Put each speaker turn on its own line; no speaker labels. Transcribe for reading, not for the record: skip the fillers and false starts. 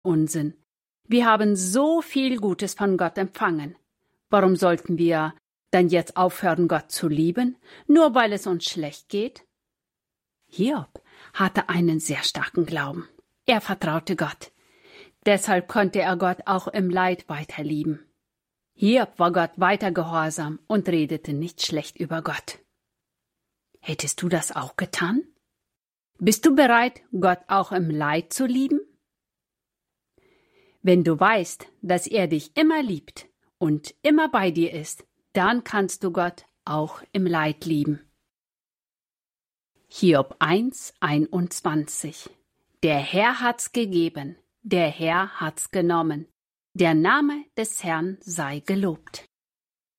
Unsinn. Wir haben so viel Gutes von Gott empfangen. Warum sollten wir dann jetzt aufhören, Gott zu lieben, nur weil es uns schlecht geht? Hiob hatte einen sehr starken Glauben. Er vertraute Gott. Deshalb konnte er Gott auch im Leid weiter lieben. Hiob war Gott weiter gehorsam und redete nicht schlecht über Gott. Hättest du das auch getan? Bist du bereit, Gott auch im Leid zu lieben? Wenn du weißt, dass er dich immer liebt und immer bei dir ist, dann kannst du Gott auch im Leid lieben. Hiob 1,21 Der Herr hat's gegeben, der Herr hat's genommen. Der Name des Herrn sei gelobt.